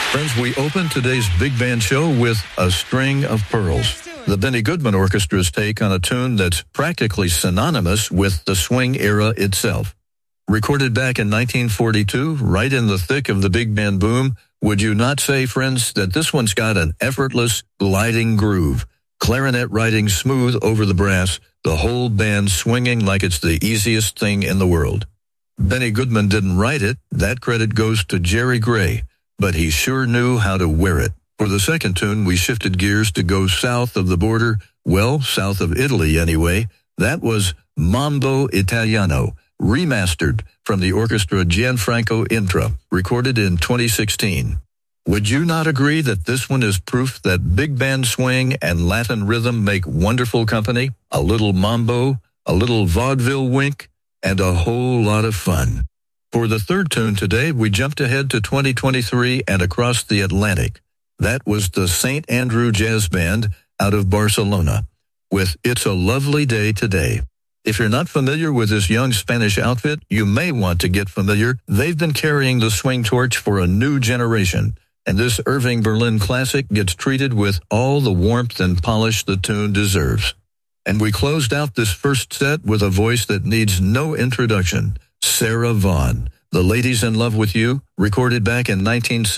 Friends, we open today's Big Band Show with A String of Pearls, the Benny Goodman Orchestra's take on a tune that's practically synonymous with the swing era itself. Recorded back in 1942, right in the thick of the big band boom, would you not say, friends, that this one's got an effortless, gliding groove, clarinet riding smooth over the brass, the whole band swinging like it's the easiest thing in the world. Benny Goodman didn't write it. That credit goes to Jerry Gray, but he sure knew how to wear it. For the second tune, we shifted gears to go south of the border, well, south of Italy anyway. That was Mambo Italiano, remastered from the orchestra Gianfranco Intra, recorded in 2016. Would you not agree that this one is proof that big band swing and Latin rhythm make wonderful company? A little mambo, a little vaudeville wink, and a whole lot of fun. For the third tune today, we jumped ahead to 2023 and across the Atlantic. That was the St. Andrew Jazz Band out of Barcelona with It's a Lovely Day Today. If you're not familiar with this young Spanish outfit, you may want to get familiar. They've been carrying the swing torch for a new generation, and this Irving Berlin classic gets treated with all the warmth and polish the tune deserves. And we closed out this first set with a voice that needs no introduction, Sarah Vaughan, The Ladies in Love with You, recorded back in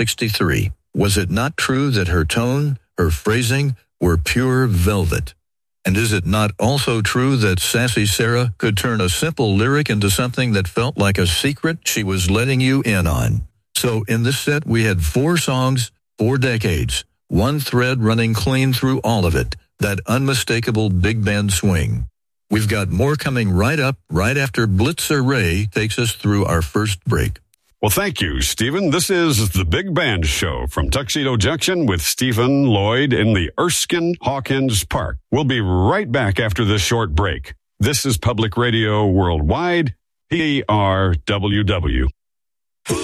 1963. Was it not true that her tone, her phrasing, were pure velvet? And is it not also true that Sassy Sarah could turn a simple lyric into something that felt like a secret she was letting you in on? So in this set, we had 4 songs, 4 decades, one thread running clean through all of it, that unmistakable big band swing. We've got more coming right up, right after Blitzer Ray takes us through our first break. Well, thank you, Stephen. This is the Big Band Show from Tuxedo Junction with Stephen Lloyd in the Erskine Hawkins Park. We'll be right back after this short break. This is Public Radio Worldwide, PRWW.